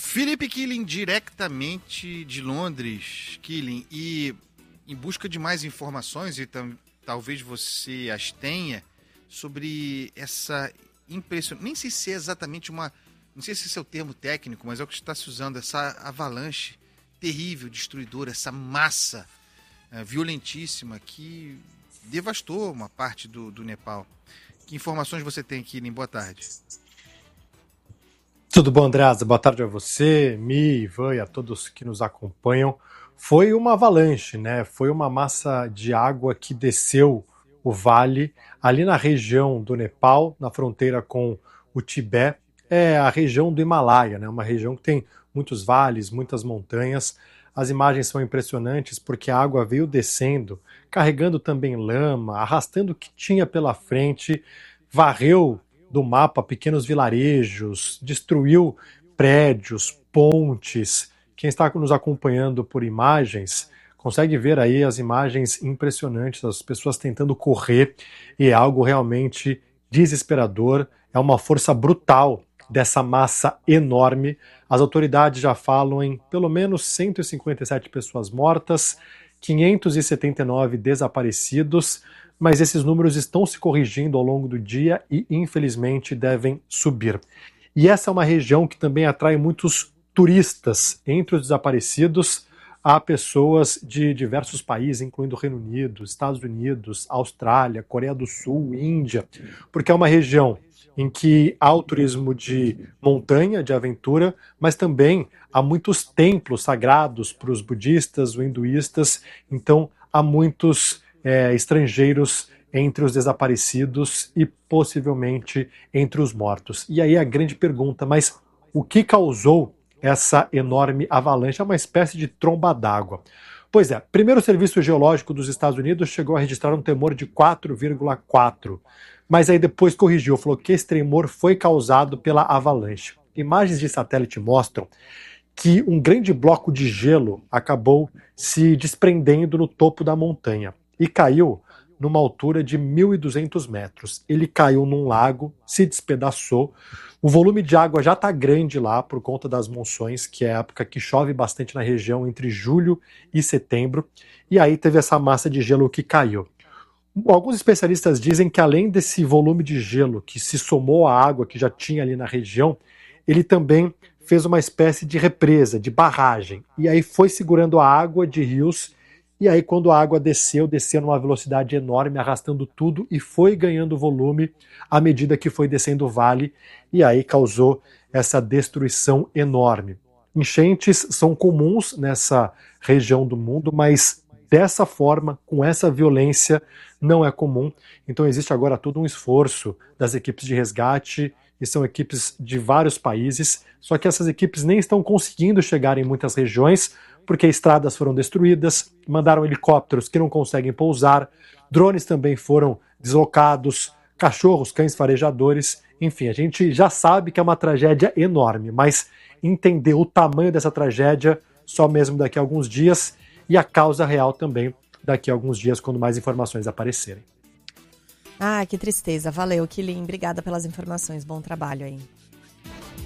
Felipe Killing, diretamente de Londres, Killing, e em busca de mais informações, e talvez você as tenha, sobre essa impressionante, nem sei se é exatamente não sei se esse é o termo técnico, mas é o que está se usando, essa avalanche terrível, destruidora, essa massa violentíssima que devastou uma parte do Nepal. Que informações você tem, Killing? Boa tarde. Tudo bom, Andreasa? Boa tarde a você, Mi, Ivan e a todos que nos acompanham. Foi uma avalanche, né? Foi uma massa de água que desceu o vale ali na região do Nepal, na fronteira com o Tibete. É a região do Himalaia, né? Uma região que tem muitos vales, muitas montanhas. As imagens são impressionantes porque a água veio descendo, carregando também lama, arrastando o que tinha pela frente, varreu do mapa pequenos vilarejos, destruiu prédios, pontes. Quem está nos acompanhando por imagens consegue ver aí as imagens impressionantes, as pessoas tentando correr, e é algo realmente desesperador, é uma força brutal dessa massa enorme. As autoridades já falam em pelo menos 157 pessoas mortas, 579 desaparecidos, mas esses números estão se corrigindo ao longo do dia e, infelizmente, devem subir. E essa é uma região que também atrai muitos turistas. Entre os desaparecidos, há pessoas de diversos países, incluindo o Reino Unido, Estados Unidos, Austrália, Coreia do Sul, Índia, porque é uma região em que há o turismo de montanha, de aventura, mas também há muitos templos sagrados para os budistas, os hinduístas, então há muitos estrangeiros entre os desaparecidos e possivelmente entre os mortos. E aí a grande pergunta, mas o que causou essa enorme avalanche? É uma espécie de tromba d'água. Pois é, primeiro o Serviço Geológico dos Estados Unidos chegou a registrar um tremor de 4,4, mas aí depois corrigiu, falou que esse tremor foi causado pela avalanche. Imagens de satélite mostram que um grande bloco de gelo acabou se desprendendo no topo da montanha e caiu numa altura de 1.200 metros. Ele caiu num lago, se despedaçou. O volume de água já está grande lá por conta das monções, que é a época que chove bastante na região entre julho e setembro. E aí teve essa massa de gelo que caiu. Alguns especialistas dizem que além desse volume de gelo que se somou à água que já tinha ali na região, ele também fez uma espécie de represa, de barragem. E aí foi segurando a água de rios. E aí, quando a água desceu numa velocidade enorme, arrastando tudo, e foi ganhando volume à medida que foi descendo o vale, e aí causou essa destruição enorme. Enchentes são comuns nessa região do mundo, mas dessa forma, com essa violência, não é comum. Então existe agora todo um esforço das equipes de resgate, e são equipes de vários países, só que essas equipes nem estão conseguindo chegar em muitas regiões, porque estradas foram destruídas, mandaram helicópteros que não conseguem pousar, drones também foram deslocados, cachorros, cães farejadores, enfim, a gente já sabe que é uma tragédia enorme, mas entender o tamanho dessa tragédia só mesmo daqui a alguns dias, e a causa real também daqui a alguns dias, quando mais informações aparecerem. Ah, que tristeza. Valeu, Killing. Obrigada pelas informações. Bom trabalho aí.